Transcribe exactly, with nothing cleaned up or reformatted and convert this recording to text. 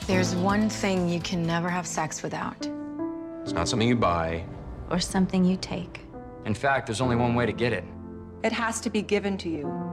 There's one thing you can never have sex without. It's not something you buy. Or something you take. In fact, there's only one way to get it. It has to be given to you.